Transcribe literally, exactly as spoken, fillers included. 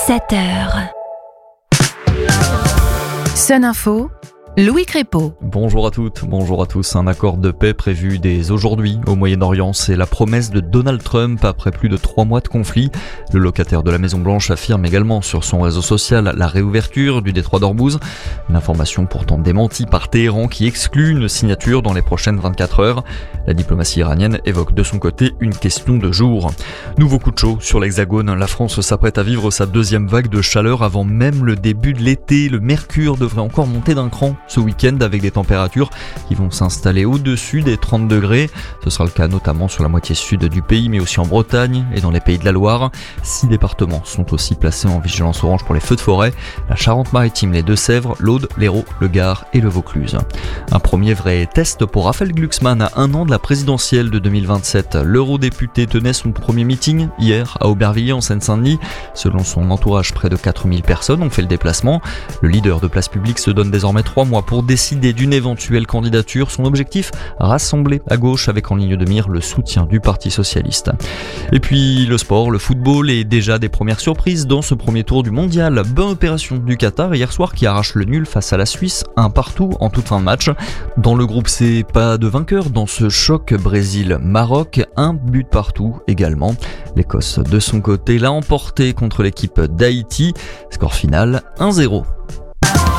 sept heures. Sun Info, Louis Crépeau. Bonjour à toutes, bonjour à tous. Un accord de paix prévu dès aujourd'hui au Moyen-Orient. C'est la promesse de Donald Trump après plus de trois mois de conflit. Le locataire de la Maison-Blanche affirme également sur son réseau social la réouverture du détroit d'Ormuz. Une information pourtant démentie par Téhéran qui exclut une signature dans les prochaines vingt-quatre heures. La diplomatie iranienne évoque de son côté une question de jour. Nouveau coup de chaud sur l'Hexagone. La France s'apprête à vivre sa deuxième vague de chaleur avant même le début de l'été. Le mercure devrait encore monter d'un cran ce week-end avec des températures qui vont s'installer au-dessus des trente degrés. Ce sera le cas notamment sur la moitié sud du pays, mais aussi en Bretagne et dans les pays de la Loire. Six départements sont aussi placés en vigilance orange pour les feux de forêt. La Charente-Maritime, les Deux-Sèvres, l'Aude, l'Hérault, le Gard et le Vaucluse. Un premier vrai test pour Raphaël Glucksmann à un an de la présidentielle de deux mille vingt-sept. L'eurodéputé tenait son premier meeting hier à Aubervilliers en Seine-Saint-Denis. Selon son entourage, près de quatre mille personnes ont fait le déplacement. Le leader de Place Publique se donne désormais trois mois pour décider d'une éventuelle candidature. Son objectif, rassembler à gauche avec en ligne de mire le soutien du Parti Socialiste. Et puis le sport, le football et déjà des premières surprises dans ce premier tour du mondial. Bonne opération du Qatar hier soir qui arrache le nul face à la Suisse, un partout en toute fin de match. Dans le groupe C, pas de vainqueur dans ce choc Brésil-Maroc, un but partout également. L'Écosse de son côté l'a emporté contre l'équipe d'Haïti. Score final un zéro.